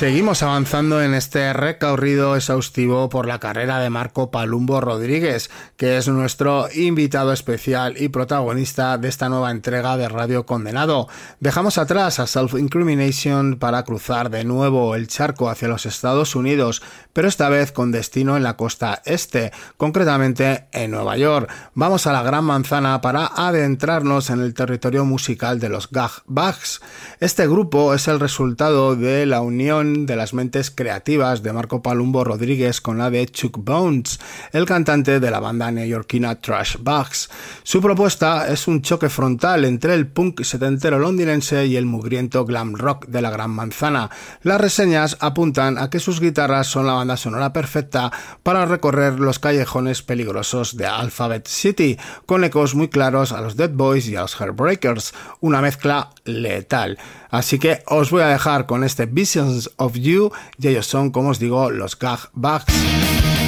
Seguimos avanzando en este recorrido exhaustivo por la carrera de Marco Palumbo Rodríguez, que es nuestro invitado especial y protagonista de esta nueva entrega de Radio Condenado. Dejamos atrás a Self-Incrimination para cruzar de nuevo el charco hacia los Estados Unidos, pero esta vez con destino en la costa este, concretamente en Nueva York. Vamos a la Gran Manzana para adentrarnos en el territorio musical de los Gag Bags. Este grupo es el resultado de la unión de las mentes creativas de Marco Palumbo Rodríguez con la de Chuck Bones, el cantante de la banda neoyorquina Trash Bags. Su propuesta es un choque frontal entre el punk setentero londinense y el mugriento glam rock de la Gran Manzana. Las reseñas apuntan a que sus guitarras son la banda sonora perfecta para recorrer los callejones peligrosos de Alphabet City, con ecos muy claros a los Dead Boys y a los Heartbreakers, una mezcla letal. Así que os voy a dejar con este Visions of You, y ellos son, como os digo, los Gag Bags.